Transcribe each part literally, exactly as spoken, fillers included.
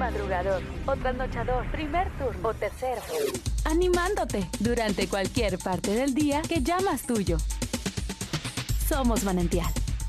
madrugador o trasnochador, primer turno o tercero. Animándote durante cualquier parte del día que llamas tuyo. Somos Manantial.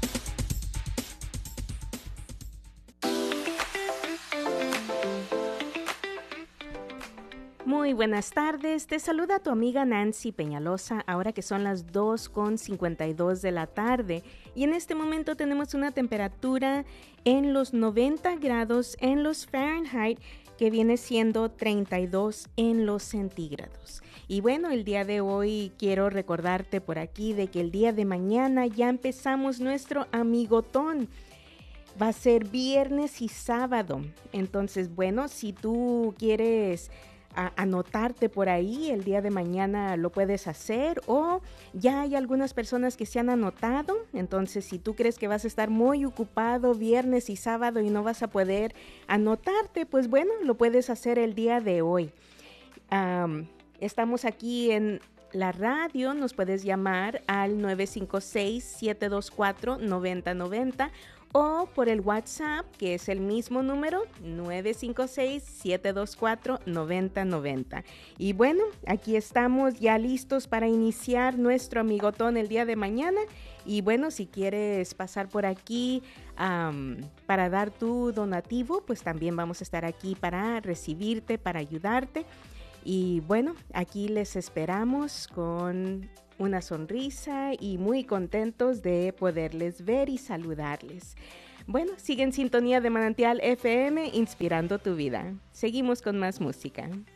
Muy buenas tardes, te saluda tu amiga Nancy Peñalosa, ahora que son las dos con cincuenta y dos de la tarde y en este momento tenemos una temperatura en los noventa grados en los Fahrenheit, que viene siendo treinta y dos en los centígrados. Y bueno, el día de hoy quiero recordarte por aquí de que el día de mañana ya empezamos nuestro amigotón. Va a ser viernes y sábado, entonces bueno, si tú quieres a anotarte por ahí, el día de mañana lo puedes hacer, o ya hay algunas personas que se han anotado, entonces si tú crees que vas a estar muy ocupado viernes y sábado y no vas a poder anotarte, pues bueno, lo puedes hacer el día de hoy. Um, estamos aquí en la radio, nos puedes llamar al nueve cinco seis, siete dos cuatro, nueve cero nueve cero o por el WhatsApp, que es el mismo número, nueve cinco seis, siete dos cuatro, nueve cero nueve cero. Y bueno, aquí estamos ya listos para iniciar nuestro amigotón el día de mañana. Y bueno, si quieres pasar por aquí um, para dar tu donativo, pues también vamos a estar aquí para recibirte, para ayudarte. Y bueno, aquí les esperamos con una sonrisa y muy contentos de poderles ver y saludarles. Bueno, sigue en sintonía de Manantial F M, inspirando tu vida. Seguimos con más música.